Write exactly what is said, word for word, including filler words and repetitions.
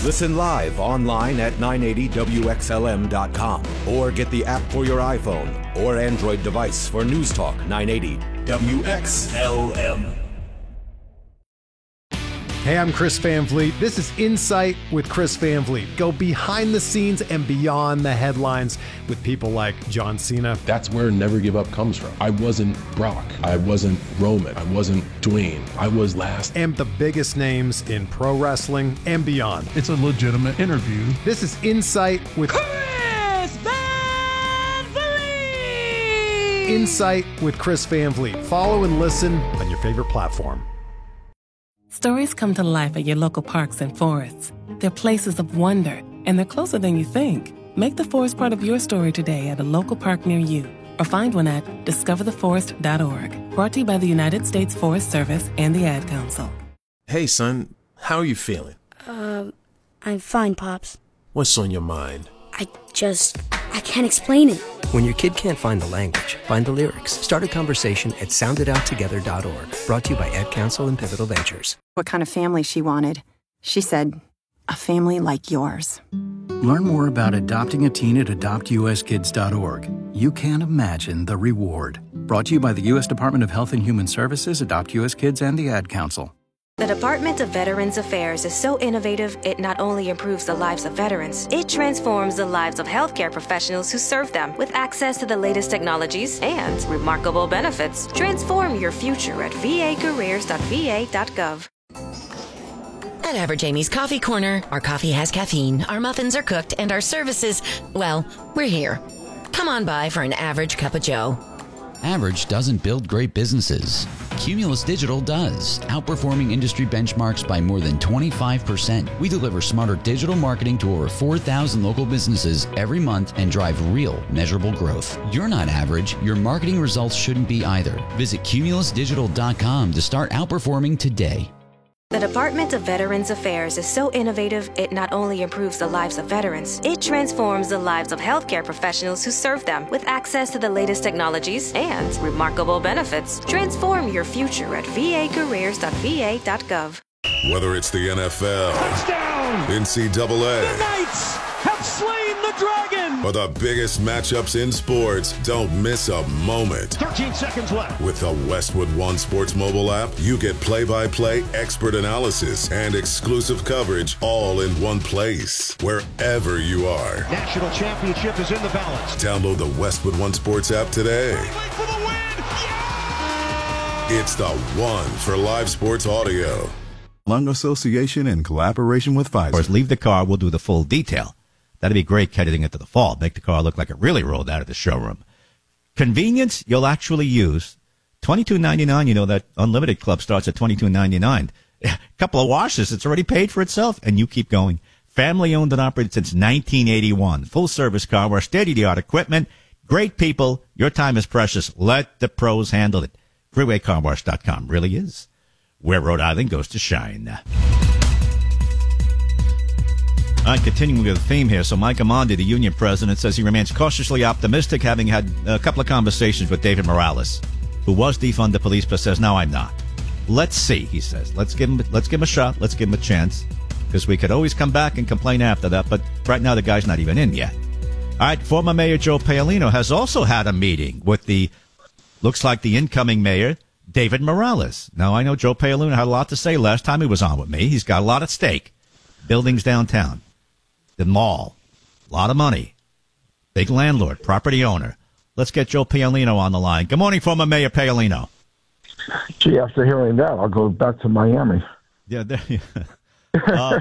Listen live online at nine eighty W X L M dot com or get the app for your iPhone or Android device for News Talk nine eighty W X L M. Hey, I'm Chris Van Vliet. This is Insight with Chris Van Vliet. Go behind the scenes and beyond the headlines with people like John Cena. That's where Never Give Up comes from. I wasn't Brock. I wasn't Roman. I wasn't Dwayne. I was last. And the biggest names in pro wrestling and beyond. It's a legitimate interview. This is Insight with Chris Van Vliet. Insight with Chris Van Vliet. Follow and listen on your favorite platform. Stories come to life at your local parks and forests. They're places of wonder, and they're closer than you think. Make the forest part of your story today at a local park near you, or find one at discover the forest dot org. Brought to you by the United States Forest Service and the Ad Council. Hey, son, how are you feeling? Uh, I'm fine, Pops. What's on your mind? I just... I can't explain it. When your kid can't find the language, find the lyrics. Start a conversation at sound it out together dot org. Brought to you by Ad Council and Pivotal Ventures. What kind of family she wanted. She said, a family like yours. Learn more about adopting a teen at adopt U S kids dot org. You can't imagine the reward. Brought to you by the U S Department of Health and Human Services, Adopt U S Kids, and the Ad Council. The Department of Veterans Affairs is so innovative, it not only improves the lives of veterans, it transforms the lives of healthcare professionals who serve them with access to the latest technologies and remarkable benefits. Transform your future at v a careers dot v a dot gov. At Average Amy's Coffee Corner, our coffee has caffeine, our muffins are cooked, and our services, well, we're here. Come on by for an average cup of joe. Average doesn't build great businesses. Cumulus Digital does, outperforming industry benchmarks by more than twenty-five percent. We deliver smarter digital marketing to over four thousand local businesses every month and drive real, measurable growth. You're not average. Your marketing results shouldn't be either. Visit cumulus digital dot com to start outperforming today. The Department of Veterans Affairs is so innovative, it not only improves the lives of veterans, it transforms the lives of healthcare professionals who serve them with access to the latest technologies and remarkable benefits. Transform your future at v a careers dot v a dot gov. Whether it's the N F L, touchdown, N C double A, the Knights have slain the dragon, or the biggest matchups in sports, don't miss a moment. thirteen seconds left. With the Westwood One Sports mobile app, you get play-by-play, expert analysis, and exclusive coverage all in one place, wherever you are. National championship is in the balance. Download the Westwood One Sports app today. For the win. Yeah! It's the one for live sports audio. Lung Association in collaboration with Pfizer. Of course, leave the car. We'll do the full detail. That'd be great heading into the fall. Make the car look like it really rolled out of the showroom. Convenience, you'll actually use. twenty-two ninety-nine, you know, that Unlimited Club starts at twenty-two ninety-nine. A couple of washes, it's already paid for itself, and you keep going. Family owned and operated since nineteen eighty-one. Full service car wash, state-of-the-art equipment, great people. Your time is precious. Let the pros handle it. freeway car wash dot com really is where Rhode Island goes to shine. All right, continuing with the theme here. So Mike Amondi, the union president, says he remains cautiously optimistic, having had a couple of conversations with David Morales, who was defund the police, but says, no, I'm not. Let's see, he says. Let's give him, let's give him a shot. Let's give him a chance, because we could always come back and complain after that. But right now, the guy's not even in yet. All right, former Mayor Joe Paolino has also had a meeting with the, looks like the incoming mayor, David Morales. Now, I know Joe Paolino had a lot to say last time he was on with me. He's got a lot at stake. Buildings downtown. The mall. A lot of money. Big landlord. Property owner. Let's get Joe Paolino on the line. Good morning, former Mayor Paolino. Gee, after hearing that, I'll go back to Miami. Yeah, there, uh,